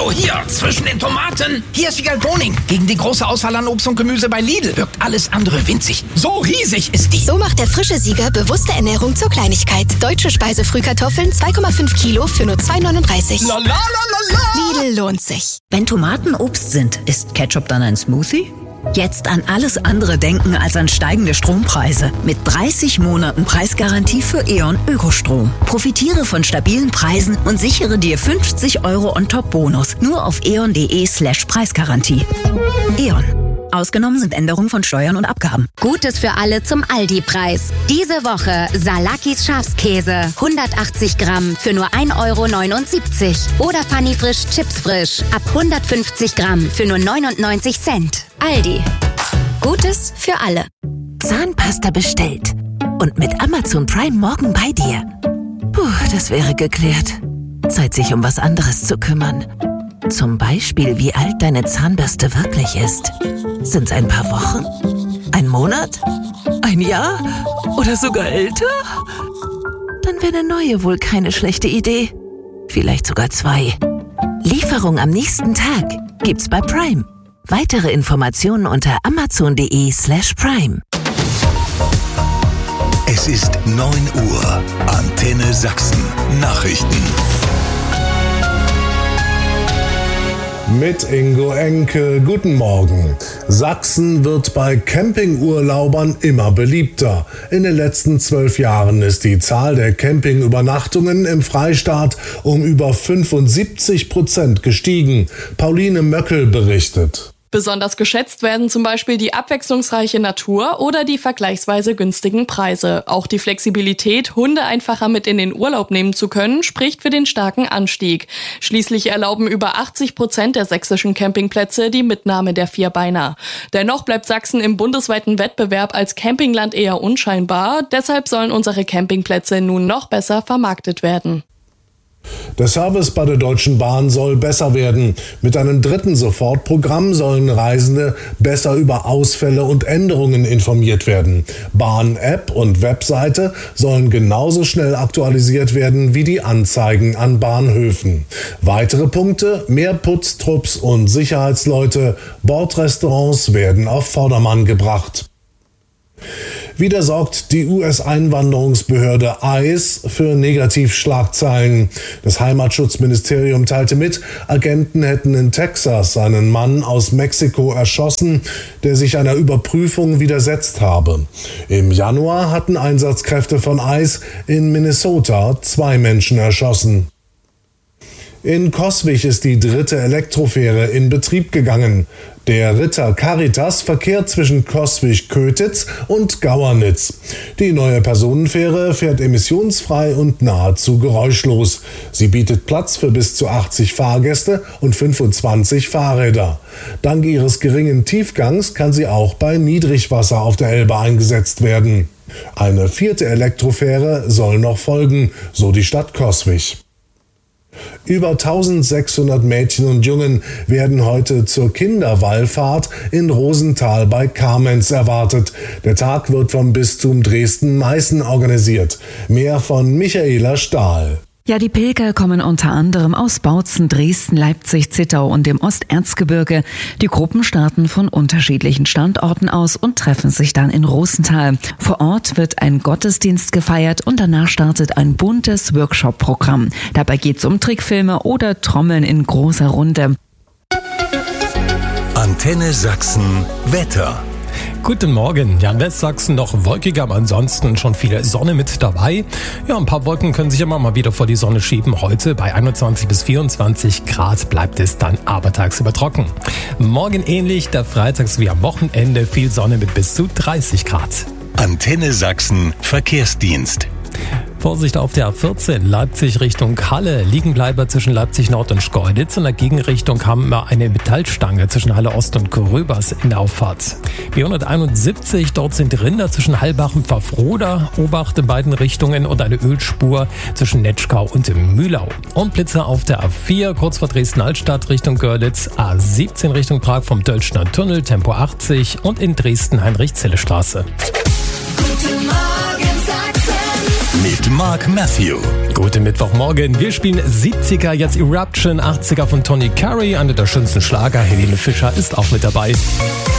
Hallo, hier, zwischen den Tomaten. Hier ist Wiegald Boning. Gegen die große Auswahl an Obst und Gemüse bei Lidl wirkt alles andere winzig. So riesig ist die. So macht der frische Sieger bewusste Ernährung zur Kleinigkeit. Deutsche Speisefrühkartoffeln 2,5 Kilo für nur 2,39. La la la la la. Lidl lohnt sich. Wenn Tomaten Obst sind, ist Ketchup dann ein Smoothie? Jetzt an alles andere denken als an steigende Strompreise. Mit 30 Monaten Preisgarantie für E.ON Ökostrom. Profitiere von stabilen Preisen und sichere dir 50 € On-Top-Bonus. Nur auf eon.de/Preisgarantie. E.ON. Ausgenommen sind Änderungen von Steuern und Abgaben. Gutes für alle zum Aldi-Preis. Diese Woche Salakis Schafskäse. 180 Gramm für nur 1,79 €. Oder Funny Frisch Chips Frisch. Ab 150 Gramm für nur 99 Cent. Aldi. Gutes für alle. Zahnpasta bestellt. Und mit Amazon Prime morgen bei dir. Puh, das wäre geklärt. Zeit, sich um was anderes zu kümmern. Zum Beispiel, wie alt deine Zahnbürste wirklich ist. Sind's ein paar Wochen? Ein Monat? Ein Jahr? Oder sogar älter? Dann wäre eine neue wohl keine schlechte Idee. Vielleicht sogar 2. Lieferung am nächsten Tag gibt's bei Prime. Weitere Informationen unter amazon.de/Prime. Es ist 9 Uhr. Antenne Sachsen. Nachrichten. Mit Ingo Enke, guten Morgen. Sachsen wird bei Campingurlaubern immer beliebter. In den letzten 12 Jahren ist die Zahl der Campingübernachtungen im Freistaat um über 75% gestiegen. Pauline Möckel berichtet. Besonders geschätzt werden zum Beispiel die abwechslungsreiche Natur oder die vergleichsweise günstigen Preise. Auch die Flexibilität, Hunde einfacher mit in den Urlaub nehmen zu können, spricht für den starken Anstieg. Schließlich erlauben über 80% der sächsischen Campingplätze die Mitnahme der Vierbeiner. Dennoch bleibt Sachsen im bundesweiten Wettbewerb als Campingland eher unscheinbar. Deshalb sollen unsere Campingplätze nun noch besser vermarktet werden. Der Service bei der Deutschen Bahn soll besser werden. Mit einem 3. Sofortprogramm sollen Reisende besser über Ausfälle und Änderungen informiert werden. Bahn-App und Webseite sollen genauso schnell aktualisiert werden wie die Anzeigen an Bahnhöfen. Weitere Punkte: mehr Putztrupps und Sicherheitsleute. Bordrestaurants werden auf Vordermann gebracht. Wieder sorgt die US-Einwanderungsbehörde ICE für Negativschlagzeilen. Das Heimatschutzministerium teilte mit, Agenten hätten in Texas einen Mann aus Mexiko erschossen, der sich einer Überprüfung widersetzt habe. Im Januar hatten Einsatzkräfte von ICE in Minnesota 2 Menschen erschossen. In Coswig ist die 3. Elektrofähre in Betrieb gegangen. Der Ritter Caritas verkehrt zwischen Coswig-Kötitz und Gauernitz. Die neue Personenfähre fährt emissionsfrei und nahezu geräuschlos. Sie bietet Platz für bis zu 80 Fahrgäste und 25 Fahrräder. Dank ihres geringen Tiefgangs kann sie auch bei Niedrigwasser auf der Elbe eingesetzt werden. Eine 4. Elektrofähre soll noch folgen, so die Stadt Coswig. Über 1600 Mädchen und Jungen werden heute zur Kinderwallfahrt in Rosenthal bei Kamenz erwartet. Der Tag wird vom Bistum Dresden-Meißen organisiert. Mehr von Michaela Stahl. Ja, die Pilger kommen unter anderem aus Bautzen, Dresden, Leipzig, Zittau und dem Osterzgebirge. Die Gruppen starten von unterschiedlichen Standorten aus und treffen sich dann in Rosenthal. Vor Ort wird ein Gottesdienst gefeiert und danach startet ein buntes Workshop-Programm. Dabei geht's um Trickfilme oder Trommeln in großer Runde. Antenne Sachsen Wetter. Guten Morgen. Ja, in Westsachsen noch wolkiger, aber ansonsten schon viel Sonne mit dabei. Ja, ein paar Wolken können sich immer mal wieder vor die Sonne schieben. Heute bei 21 bis 24 Grad bleibt es dann aber tagsüber trocken. Morgen ähnlich, der Freitags wie am Wochenende viel Sonne mit bis zu 30 Grad. Antenne Sachsen Verkehrsdienst. Vorsicht auf der A14 Leipzig Richtung Halle. Liegenbleiber zwischen Leipzig Nord und Schkeuditz. In der Gegenrichtung haben wir eine Metallstange zwischen Halle Ost und Gröbers in der Auffahrt. B171, dort sind Rinder zwischen Hallbach und Pfaffroda. Obacht in beiden Richtungen und eine Ölspur zwischen Netschkau und Mühlau. Und Blitzer auf der A4 kurz vor Dresden-Altstadt Richtung Görlitz. A17 Richtung Prag vom Dölschner Tunnel, Tempo 80 und in Dresden Heinrich-Zille-Straße. Mit Mark Matthew. Guten Mittwochmorgen. Wir spielen 70er, jetzt Eruption, 80er von Tony Curry. Einer der schönsten Schlager. Helene Fischer ist auch mit dabei.